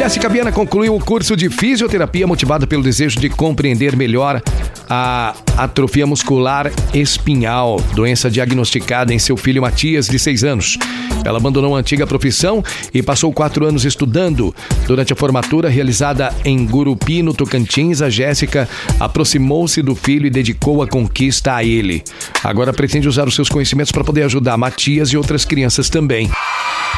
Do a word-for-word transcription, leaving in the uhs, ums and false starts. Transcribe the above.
Jéssica Viana concluiu o curso de fisioterapia motivada pelo desejo de compreender melhor a atrofia muscular espinhal, doença diagnosticada em seu filho Matias, de seis anos. Ela abandonou a antiga profissão e passou quatro anos estudando. Durante a formatura realizada em Gurupi, no Tocantins, a Jéssica aproximou-se do filho e dedicou a conquista a ele. Agora pretende usar os seus conhecimentos para poder ajudar Matias e outras crianças também.